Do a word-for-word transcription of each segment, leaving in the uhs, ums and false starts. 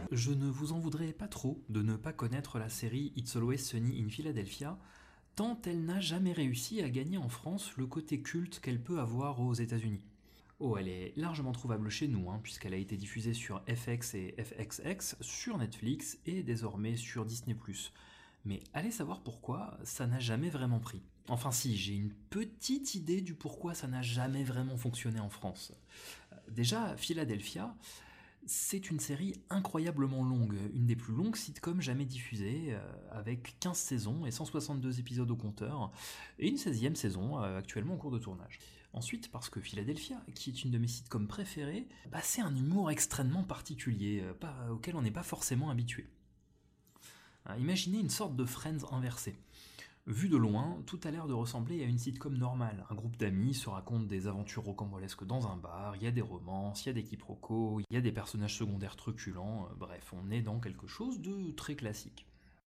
Je ne vous en voudrais pas trop de ne pas connaître la série It's Always Sunny in Philadelphia, tant elle n'a jamais réussi à gagner en France le côté culte qu'elle peut avoir aux États-Unis. Oh, elle est largement trouvable chez nous, hein, puisqu'elle a été diffusée sur F X et F X X, sur Netflix et désormais sur Disney plus. Mais allez savoir pourquoi ça n'a jamais vraiment pris. Enfin si, j'ai une petite idée du pourquoi ça n'a jamais vraiment fonctionné en France. Déjà, Philadelphia, c'est une série incroyablement longue, une des plus longues sitcoms jamais diffusées, euh, avec quinze saisons et cent soixante-deux épisodes au compteur, et une seizième saison euh, actuellement en cours de tournage. Ensuite, parce que Philadelphia, qui est une de mes sitcoms préférées, bah, c'est un humour extrêmement particulier, euh, pas, auquel on n'est pas forcément habitué. Hein, imaginez une sorte de Friends inversé. Vu de loin, tout a l'air de ressembler à une sitcom normale. Un groupe d'amis se raconte des aventures rocambolesques dans un bar, il y a des romances, il y a des quiproquos, il y a des personnages secondaires truculents, euh, bref, on est dans quelque chose de très classique.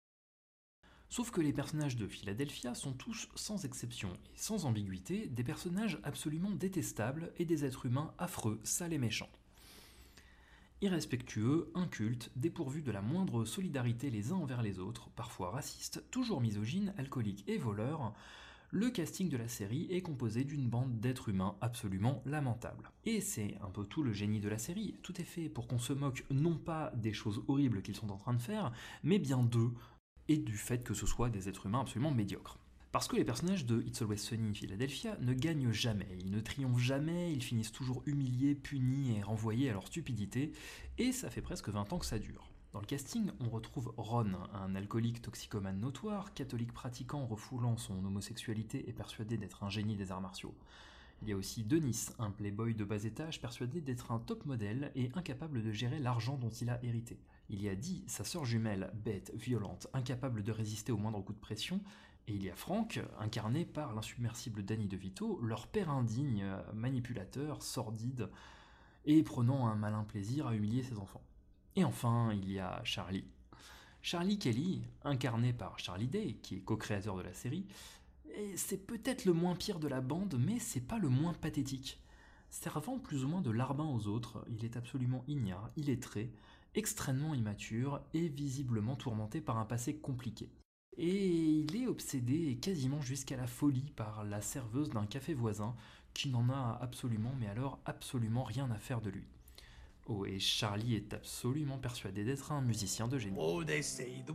Sauf que les personnages de Philadelphia sont tous, sans exception et sans ambiguïté, des personnages absolument détestables et des êtres humains affreux, sales et méchants. Irrespectueux, incultes, dépourvus de la moindre solidarité les uns envers les autres, parfois racistes, toujours misogynes, alcooliques et voleurs, le casting de la série est composé d'une bande d'êtres humains absolument lamentables. Et c'est un peu tout le génie de la série, tout est fait pour qu'on se moque non pas des choses horribles qu'ils sont en train de faire, mais bien d'eux, et du fait que ce soit des êtres humains absolument médiocres. Parce que les personnages de It's Always Sunny in Philadelphia ne gagnent jamais, ils ne triomphent jamais, ils finissent toujours humiliés, punis et renvoyés à leur stupidité, et ça fait presque vingt ans que ça dure. Dans le casting, on retrouve Ron, un alcoolique toxicomane notoire, catholique pratiquant refoulant son homosexualité et persuadé d'être un génie des arts martiaux. Il y a aussi Denis, un playboy de bas étage persuadé d'être un top modèle et incapable de gérer l'argent dont il a hérité. Il y a Dee, sa sœur jumelle, bête, violente, incapable de résister au moindre coup de pression, et il y a Frank, incarné par l'insubmersible Danny DeVito, leur père indigne, manipulateur, sordide, et prenant un malin plaisir à humilier ses enfants. Et enfin, il y a Charlie. Charlie Kelly, incarné par Charlie Day, qui est co-créateur de la série, et c'est peut-être le moins pire de la bande, mais c'est pas le moins pathétique. Servant plus ou moins de larbin aux autres, il est absolument ignare, illettré, extrêmement immature et visiblement tourmenté par un passé compliqué. Et il est obsédé quasiment jusqu'à la folie par la serveuse d'un café voisin qui n'en a absolument, mais alors absolument rien à faire de lui. Oh, et Charlie est absolument persuadé d'être un musicien de génie. Oh, they say the